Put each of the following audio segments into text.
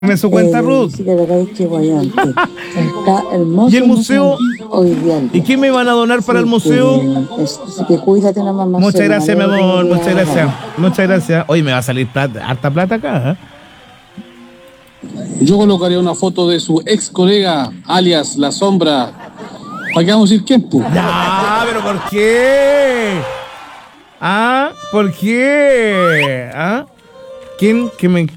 Me su cuenta Ruth. Está hermoso. ¿Y el museo? Hoy día. ¿Y qué me van a donar para el museo? Así que cuídate nomás, Marcelo. Muchas gracias, mi amor. Muchas gracias. Muchas gracias. Hoy me va a salir harta plata acá, ¿eh? Yo colocaría una foto de su ex colega, alias La Sombra. ¿Para qué vamos a decir quién, pu? Ya, pero ¿por qué? ¿Ah? ¿Por qué? ¿Ah? ¿Quién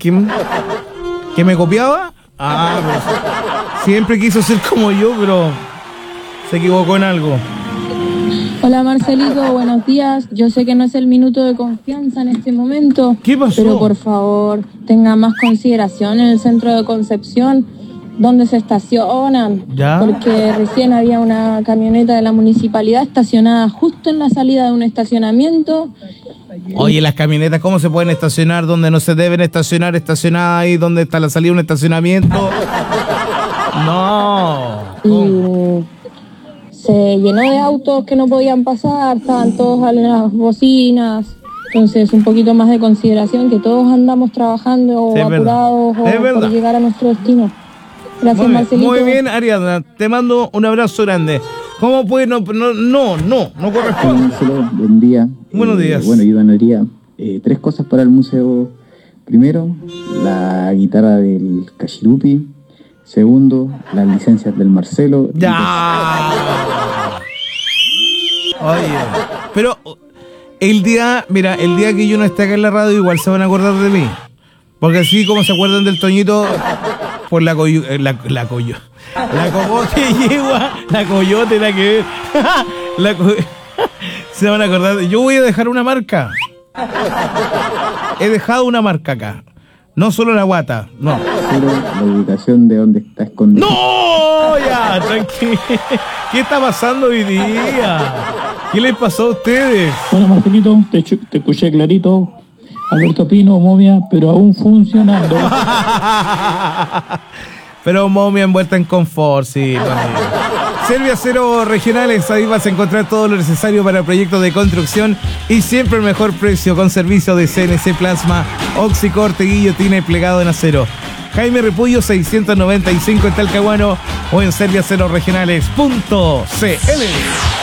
me copiaba? Ah, pues, siempre quiso ser como yo, pero se equivocó en algo. Hola Marcelito, buenos días. Yo sé que no es el minuto de confianza en este momento. ¿Qué pasó? Pero por favor, tenga más consideración en el centro de Concepción, donde se estacionan. ¿Ya? Porque recién había una camioneta de la municipalidad estacionada justo en la salida de un estacionamiento. Oye, las camionetas, ¿cómo se pueden estacionar donde no se deben estacionar? Estacionadas ahí donde está la salida de un estacionamiento. No. Y se llenó de autos que no podían pasar, estaban todos a las bocinas. Entonces, un poquito más de consideración, que todos andamos trabajando o apurados o por llegar a nuestro destino. Gracias, Marcelito. Muy bien, Ariadna. Te mando un abrazo grande. ¿Cómo puede? No corresponde. Marcelo, buen día. Buenos días. Bueno, yo donaría 3 cosas para el museo. Primero, la guitarra del Cachirupi. Segundo, las licencias del Marcelo. Ya. Oye, pero el día que yo no esté acá en la radio, igual se van a acordar de mí. Porque así como se acuerdan del Toñito por la coyote yegua, la coyote, la que se van a acordar. Yo voy a dejar una marca. He dejado una marca acá. No solo la guata, no. Pero la ubicación de donde está escondido. ¡No! Ya, tranquilo. ¿Qué está pasando hoy día? ¿Qué les pasó a ustedes? Bueno, Marcelito, te escuché clarito. Alberto Pino, momia, pero aún funcionando. Pero momia envuelta en confort, sí. Serviacero Regionales, ahí vas a encontrar todo lo necesario para proyectos de construcción y siempre el mejor precio con servicio de CNC Plasma, Oxicorte, guillotina y plegado en acero. Jaime Repullo 695 en Talcahuano o en serviaceroregionales.cl.